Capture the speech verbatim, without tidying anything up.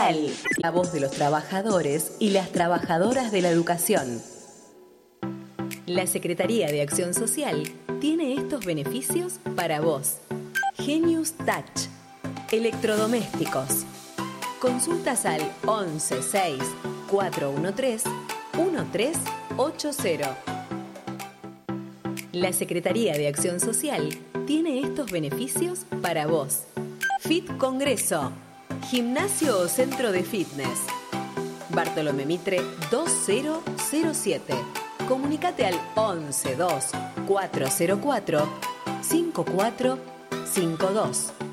Social. La voz de los trabajadores y las trabajadoras de la educación. La Secretaría de Acción Social tiene estos beneficios para vos. Genius Touch. Electrodomésticos. Consultas al once seis cuatro uno tres uno tres ocho cero. La Secretaría de Acción Social tiene estos beneficios para vos. Fit Congreso. Gimnasio o centro de fitness. Bartolomé Mitre dos mil siete. Comunicate al once dos cuatro cero cuatro cinco cuatro cinco dos.